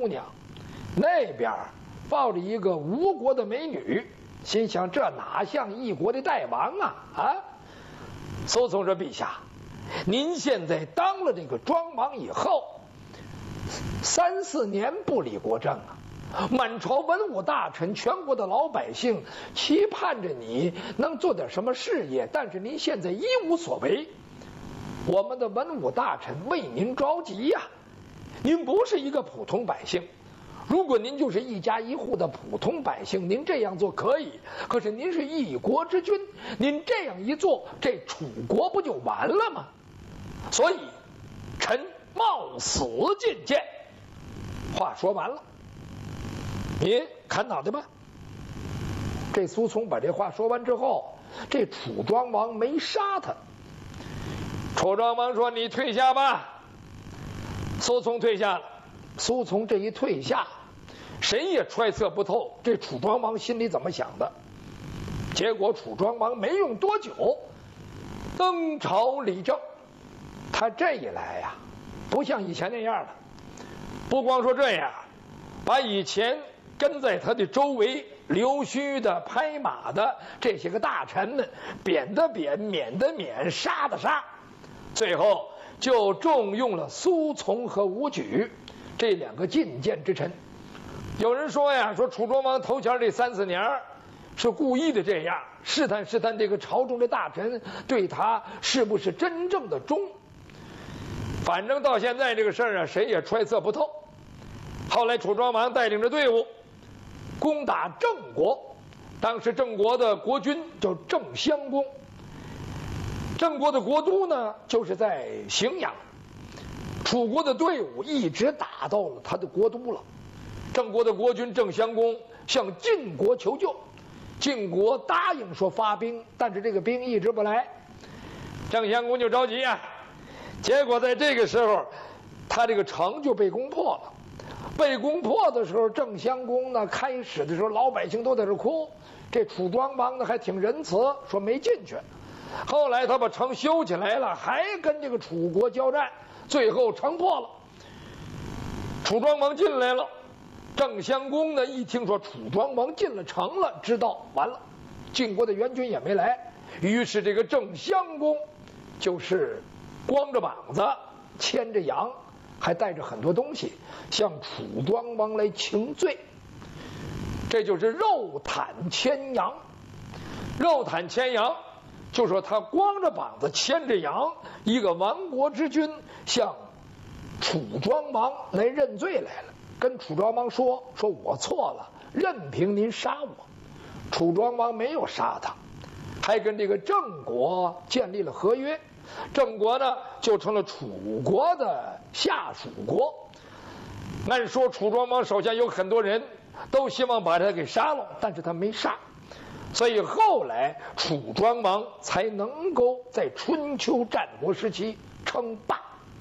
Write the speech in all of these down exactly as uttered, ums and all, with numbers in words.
姑娘，那边抱着一个吴国的美女，心想这哪像一国的大王啊啊！苏从说：“陛下，您现在当了这个庄王以后，三四年不理国政啊，满朝文武大臣、全国的老百姓期盼着你能做点什么事业，但是您现在一无所为。我们的文武大臣为您着急呀、啊！您不是一个普通百姓。”如果您就是一家一户的普通百姓，您这样做可以；可是您是一国之君，您这样一做，这楚国不就完了吗？所以，臣冒死进谏。话说完了，你砍脑袋吧。这苏从把这话说完之后，这楚庄王没杀他。楚庄王说：“你退下吧。”苏从退下了。苏从这一退下，谁也揣测不透这楚庄王心里怎么想的。结果楚庄王没用多久，登朝理政。他这一来呀，不像以前那样了。不光说这样，把以前跟在他的周围溜须的、拍马的这些个大臣们贬的贬，免的免，杀的杀，最后就重用了苏从和武举这两个进谏之臣。有人说呀，说楚庄王头前这三四年是故意的这样试探试探这个朝中的大臣对他是不是真正的忠。反正到现在这个事儿啊，谁也揣测不透。后来楚庄王带领着队伍攻打郑国，当时郑国的国君叫郑襄公，郑国的国都呢就是在荥阳。楚国的队伍一直打到了他的国都了。郑国的国君郑襄公向晋国求救，晋国答应说发兵，但是这个兵一直不来，郑襄公就着急啊。结果在这个时候，他这个城就被攻破了。被攻破的时候，郑襄公呢开始的时候老百姓都在这哭，这楚庄王呢还挺仁慈，说没进去。后来他把城修起来了，还跟这个楚国交战，最后城破了，楚庄王进来了。郑襄公呢一听说楚庄王进了城了，知道完了，晋国的援军也没来，于是这个郑襄公就是光着膀子牵着羊，还带着很多东西向楚庄王来请罪。这就是肉袒牵羊。肉袒牵羊就说他光着膀子牵着羊，一个亡国之君向楚庄王来认罪来了，跟楚庄王说说我错了，任凭您杀我。楚庄王没有杀他，还跟这个郑国建立了合约。郑国呢就成了楚国的下属国。按说楚庄王手下有很多人都希望把他给杀了，但是他没杀，所以后来楚庄王才能够在春秋战国时期称霸。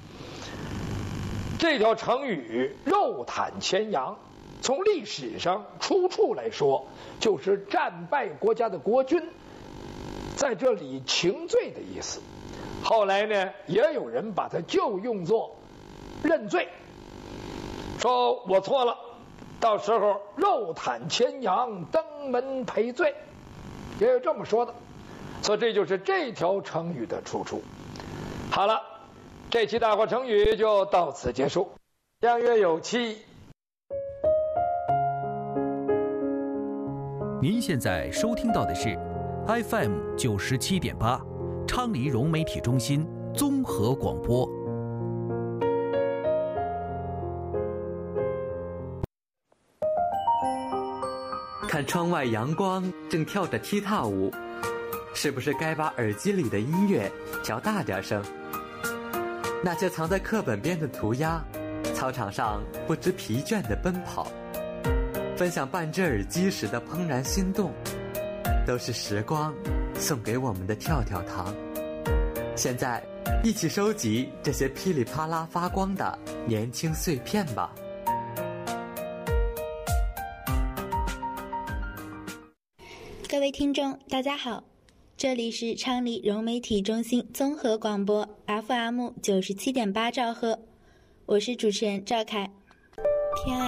这条成语肉袒牵羊，从历史上出处来说，就是战败国家的国君在这里请罪的意思。后来呢，也有人把它就用作认罪，说我错了，到时候肉袒牵羊，登门赔罪，也有这么说的。所以这就是这条成语的出处。好了，这期大话成语就到此结束。相约有期。 您现在收听到的是 F M 九十七点八昌黎融媒体中心综合广播。 看窗外阳光正跳着踢踏舞，是不是该把耳机里的音乐调大点声？那些藏在课本边的涂鸦，操场上不知疲倦地奔跑，分享半只耳机时的怦然心动，都是时光送给我们的跳跳糖。现在一起收集这些噼里啪啦发光的年轻碎片吧。 各位听众大家好，这里是昌黎融媒体中心综合广播 F M 九十七点八兆赫，我是主持人赵凯。